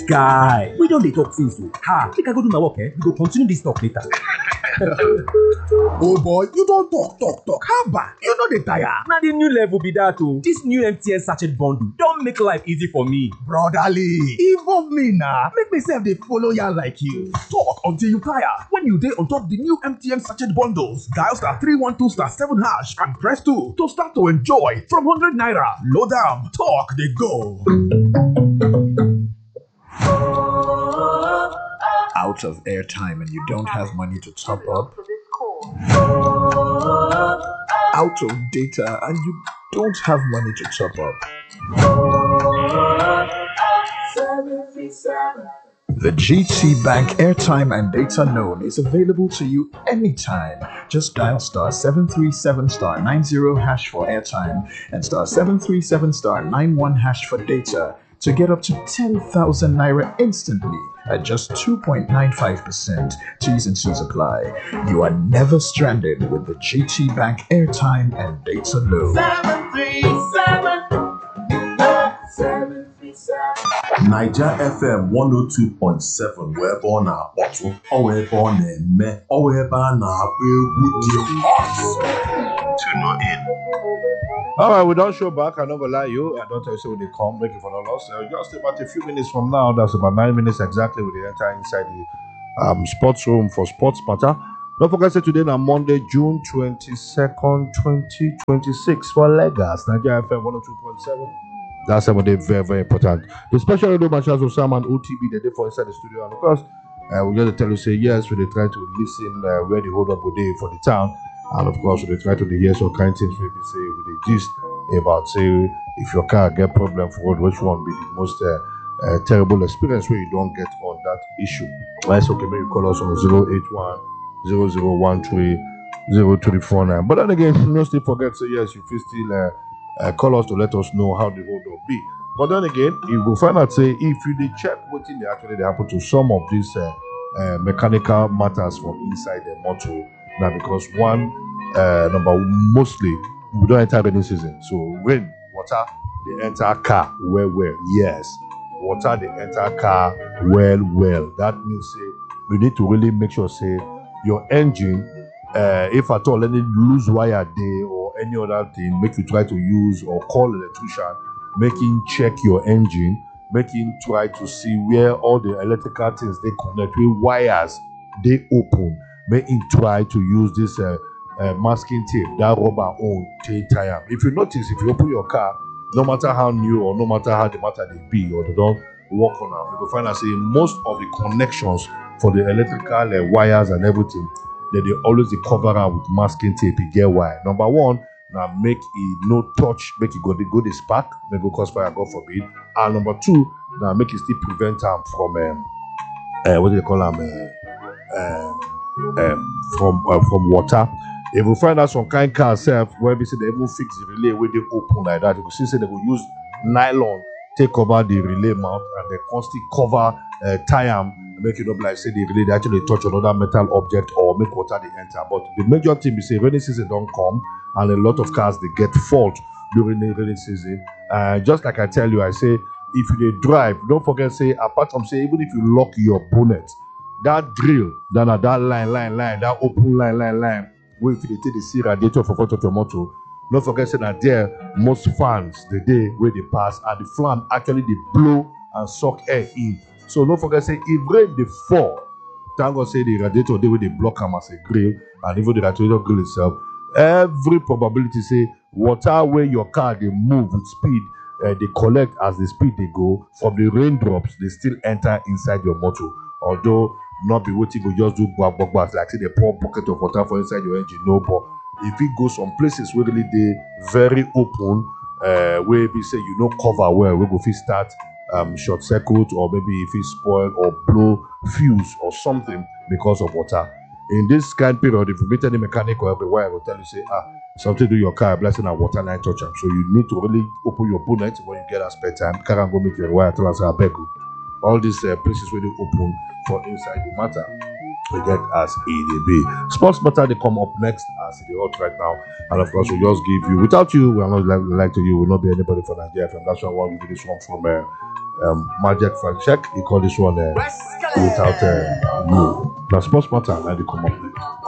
Guy, we don dey talk since o. Make I go do my work, we go continue this talk later. Oh boy, you don talk. Haba, you no dey tire. Na the new level be that o. This new MTN sachet bundle don make life easy for me. Brotherly, involve me na, make me sef dey follow yarn like you. Talk until you tire. When you dey on top the new MTN sachet bundles, dial *312*7# and press 2 to start to enjoy from 100 naira. Load am, talk dey go. Out of airtime and you don't have money to top up? Out of data and you don't have money to top up? The GT Bank airtime and data loan is available to you anytime. Just dial *737*90# for airtime and *737*91# for data to get up to 10,000 naira instantly at just 2.95%. T's and C's apply. You are never stranded with the GT Bank airtime and data loan. 737. Niger FM 102.7 wee ebe ọ na-akpọtụ, ọ wee ebe ọ na-eme, ọ wee ebe a na-akpọ egwu dị hot. Tune in. All right, we don't show back. I'm not gonna lie you. I don't tell you so when they come, make it for the loss. Just about a few minutes from now, that's about 9 minutes exactly, with the entire inside the sports room for Sports Matter. Don't forget that today on Monday, June 22nd, 2026 for Lagos, Nigeria FM 102.7. That's something very, very important. The special radio matches of Sam and OTB they did for inside the studio, and of course, we just tell you say yes, we they try to listen where the hold up good day for the town. And of course, we try to hear some kind of things maybe say with the gist about say if your car get problem for road, which one be the most terrible experience where you don't get on that issue. That's okay, maybe call us on 081-0013-0349. But then again, no still forget say yes, you feel still call us to let us know how the hold up be. But then again, you will find out say if you dey check what thing they actually happen to some of these mechanical matters from inside the motor. Now, because one, mostly we don't enter rainy season. So rain, water, they enter car well. Yes, water they enter car well. That means say you need to really make sure say your engine, if at all any loose wire there or any other thing, make you try to use or call electrician, making check your engine, making try to see where all the electrical things they connect with wires they open. May try to use this masking tape, that rubber on tire. If you notice, if you open your car, no matter how new or no matter how the matter they be or they don't work on them, you will find out say most of the connections for the electrical wires and everything, they always cover up with masking tape. You get why? Number one, now make it no touch, make it go the spark, make it cause fire, God forbid. And number two, now make it still prevent them from what do they call them? From water. If we find out some kind of car self where we say they even fix the relay where they open like that, you will see say they will use nylon take over the relay mount and they constantly cover tire, make it up like say the relay they actually touch another metal object or make water they enter. But the major thing is say rainy season don't come and a lot of cars they get fault during the rainy season. Just like I tell you, I say if you dey drive, don't forget say apart from say even if you lock your bonnet, that drill, that line, that open line, where if you take the see radiator for front of your motor, don't forget say that there most fans the day where they pass and the fan actually they blow and suck air in. So don't forget say if rain they fall, thank God say the radiator they will they block them as a grill, and even the radiator grill itself, every probability say water where your car they move with speed. They collect as the speed they go from the raindrops, they still enter inside your motor. Although not be waiting to just do bag like say they pour bucket of water for inside your engine, no. But if it goes some places where really they very open, where we say you know cover well, we go fit start short circuit or maybe if it spoil or blow fuse or something because of water. In this kind of period, if you meet any mechanic or everywhere, I will tell you say something to your car, blessing and water line touch them. So you need to really open your bonnet when you get a spare time. Car and go meet your wire tell us I beg you. All these places where they open for inside the matter, we get as EDB. Sports Matter they come up next as the hot right now, and of course we just give you. Without you, we are not like to you. Will not be anybody for Nigeria FM. That's why I want to do this one from Magic Fact Check. You call this one without you. Now, Sports Matter, now they come up next.